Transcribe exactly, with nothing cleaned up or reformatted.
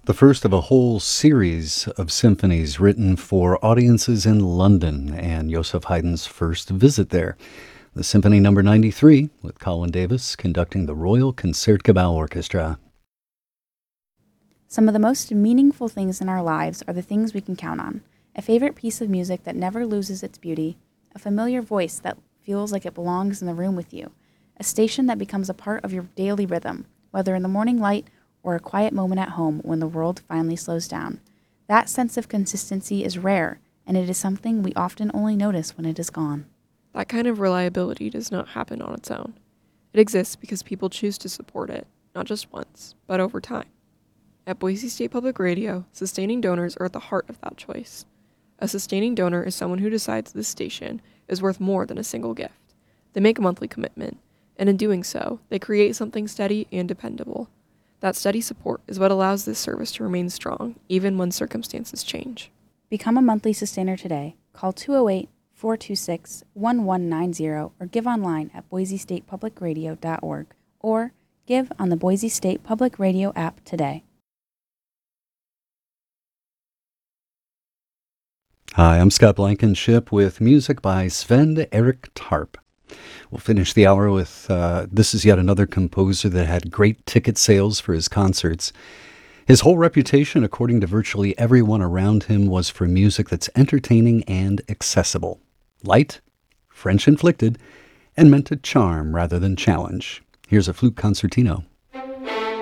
The first of a whole series of symphonies written for audiences in London and Joseph Haydn's first visit there. The Symphony Number ninety-three, with Colin Davis conducting the Royal Concertgebouw Orchestra. Some of the most meaningful things in our lives are the things we can count on. A favorite piece of music that never loses its beauty, a familiar voice that feels like it belongs in the room with you, a station that becomes a part of your daily rhythm, whether in the morning light or a quiet moment at home when the world finally slows down. That sense of consistency is rare, and it is something we often only notice when it is gone. That kind of reliability does not happen on its own. It exists because people choose to support it, not just once, but over time. At Boise State Public Radio, sustaining donors are at the heart of that choice. A sustaining donor is someone who decides this station is worth more than a single gift. They make a monthly commitment, and in doing so, they create something steady and dependable. That steady support is what allows this service to remain strong, even when circumstances change. Become a monthly sustainer today. Call two oh eight, four two six, one one nine zero or give online at boise state public radio dot org or give on the Boise State Public Radio app today. Hi, I'm Scott Blankenship with music by Sven Erik Tarp. We'll finish the hour with, uh, this is yet another composer that had great ticket sales for his concerts. His whole reputation, according to virtually everyone around him, was for music that's entertaining and accessible. Light, French-inflected, and meant to charm rather than challenge. Here's a flute concertino.